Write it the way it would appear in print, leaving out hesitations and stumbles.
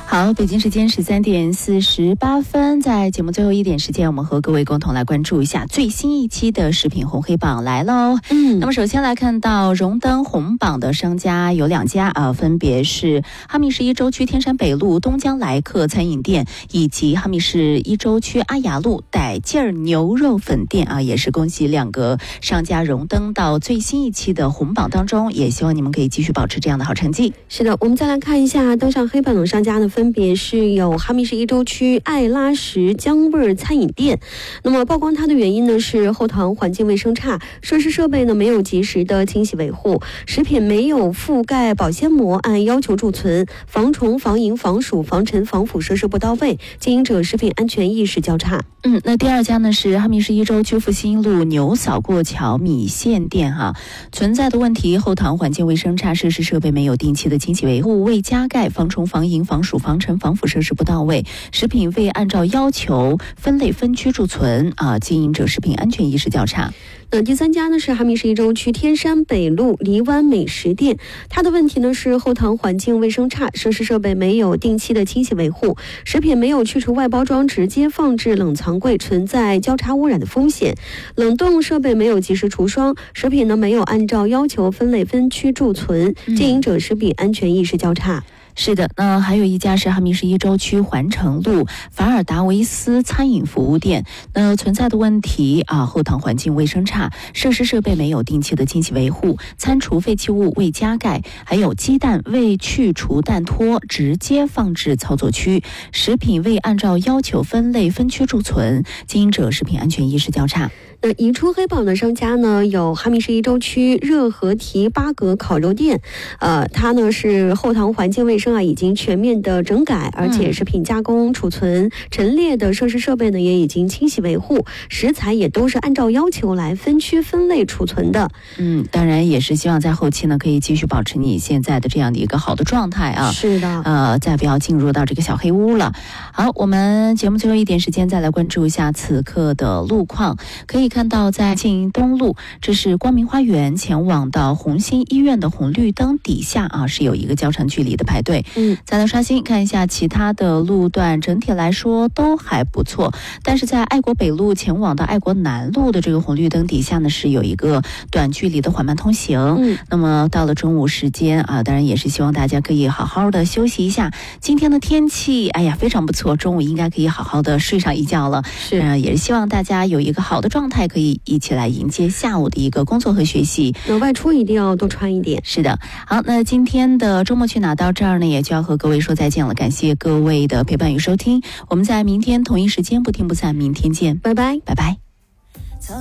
好，北京时间13:48，在节目最后一点时间，我们和各位共同来关注一下最新一期的食品红黑榜来喽。那么首先来看到荣登红榜的商家有2家啊，分别是哈密市一州区天山北路东江来客餐饮店，以及哈密市一州区阿雅路傣劲儿牛肉粉店啊，也是恭喜2个商家荣登到最新一期的红榜当中，也希望你们可以继续保持这样的好成绩。 是的，我们再来看一下登上黑榜的商家呢，分别是有哈密市一州区爱拉什姜味餐饮店。那么曝光它的原因呢，是后堂环境卫生差，设施设备呢没有及时的清洗维护，食品没有覆盖保鲜膜按要求贮存，防虫防蝇防鼠防尘防腐设施不到位，经营者食品安全意识较差。 那第2家呢是哈密市一州区复兴路牛扫过桥米线店哈，存在的问题后堂环境卫生差，设施设备没有定期的清洗维护，未加盖防虫防蝇防鼠防尘防腐设施不到位，食品未按照要求分类分区贮存啊，经营者食品安全意识较差。 那第3家呢是哈密市一州区天山北路梨湾美食店，它的问题呢是后堂环境卫生差，设施设备没有定期的清洗维护，食品没有去除外包装直接放置冷藏柜，存在交叉污染的风险，冷冻设备没有及时除霜，食品呢没有按照要求分类分区贮存，经营者食品安全意识较差。 是的，那还有一家是哈密市一州区环城路法尔达维斯餐饮服务店，那存在的问题啊，后堂环境卫生差，设施设备没有定期的清洗维护，餐厨废弃物未加盖，还有鸡蛋未去除蛋托直接放置操作区，食品未按照要求分类分区贮存，经营者食品安全意识较差。 那移出黑榜的商家呢，有哈密市一州区热河提巴格烤肉店，它呢是后堂环境卫生已经全面的整改，而且食品加工、储存、陈列的设施设备呢也已经清洗维护，食材也都是按照要求来分区分类储存的。 当然也是希望在后期呢可以继续保持你现在的这样的一个好的状态啊。 是的， 再不要进入到这个小黑屋了。好，我们节目最后一点时间再来关注一下此刻的路况。可以看到在庆东路，这是光明花园前往到红星医院的红绿灯底下啊，是有一个较长距离的排队。再来刷新看一下其他的路段，整体来说都还不错，但是在爱国北路前往到爱国南路的这个红绿灯底下呢，是有一个短距离的缓慢通行。那么到了中午时间啊，当然也是希望大家可以好好的休息一下。今天的天气非常不错，中午应该可以好好的睡上一觉了。也是希望大家有一个好的状态，可以一起来迎接下午的一个工作和学习。 那外出一定要多穿一点。 是的，好，那今天的周末去哪到这儿呢，也就要和各位说再见了。感谢各位的陪伴与收听，我们在明天同一时间不听不散，明天见， 拜拜， 拜拜。